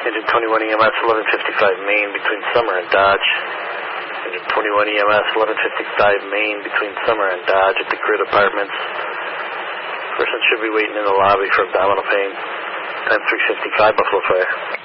Engine 21 EMS 1155 Main between Summer and Dodge. Engine 21 EMS 1155 Main between Summer and Dodge at the Grid Apartments. Person should be waiting in the lobby for abdominal pain. Time 355 Buffalo Fire.